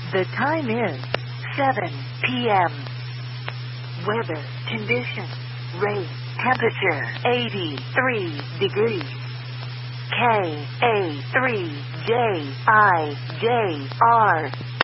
The time is 7 p.m. Weather condition. Rain. Temperature 83 degrees. KA3JIJR